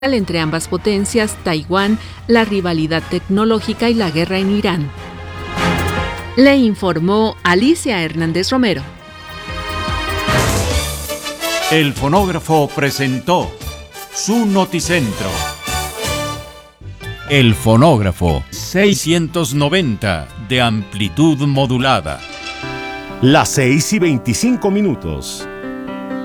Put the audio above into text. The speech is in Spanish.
entre ambas potencias, Taiwán, la rivalidad tecnológica y la guerra en Irán. Le informó Alicia Hernández Romero. El fonógrafo presentó su noticentro. El fonógrafo 690 de amplitud modulada. Las 6:25.